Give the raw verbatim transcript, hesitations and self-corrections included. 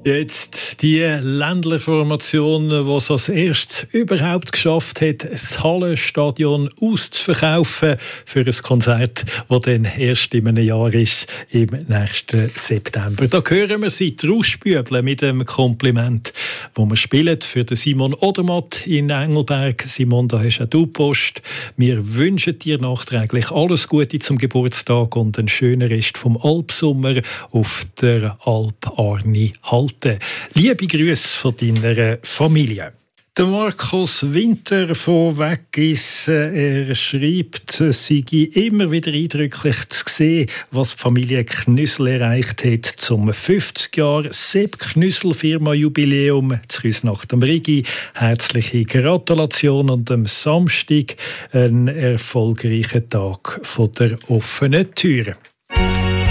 Jetzt die Ländlerformation, die es als erstes überhaupt geschafft hat, das Hallenstadion auszuverkaufen für ein Konzert, das dann erst in einem Jahr ist, im nächsten September. Da hören wir sie, die Rauschbüble, mit dem Kompliment, das wir spielen für den Simon Odermatt in Engelberg. Simon, da hast auch du Post. Wir wünschen dir nachträglich alles Gute zum Geburtstag und einen schönen Rest vom Alpsommer auf der Alp Arni Halt. Liebe Grüße von deiner Familie. Der Markus Winter von Weggis, er schreibt, es sei immer wieder eindrücklich zu sehen, was die Familie Knüssel erreicht hat zum fünfzig Jahre Sepp Knüssel Firma Jubiläum zu Küsnacht am Rigi. Herzliche Gratulation und am Samstag einen erfolgreichen Tag von der offenen Tür.